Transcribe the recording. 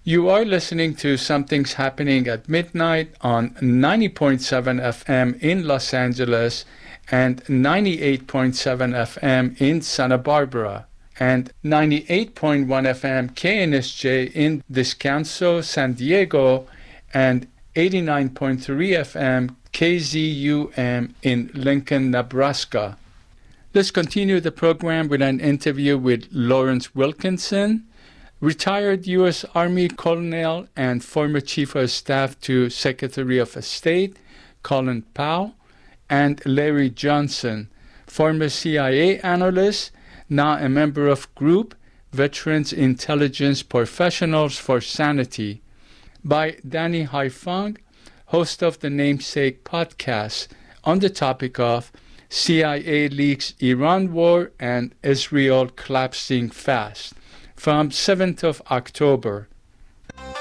You are listening to Something's Happening at Midnight on 90.7 FM in Los Angeles and 98.7 FM in Santa Barbara and 98.1 FM KNSJ in Descanso, San Diego, and 89.3 FM KZUM in Lincoln, Nebraska. Let's continue the program with an interview with Lawrence Wilkinson, retired U.S. Army colonel and former Chief of Staff to Secretary of State Colin Powell, and Larry Johnson, former CIA analyst, now a member of Group Veterans Intelligence Professionals for Sanity, by Danny Haiphong, host of the Namesake podcast, on the topic of CIA leaks Iran war and Israel collapsing fast, from 7th of October.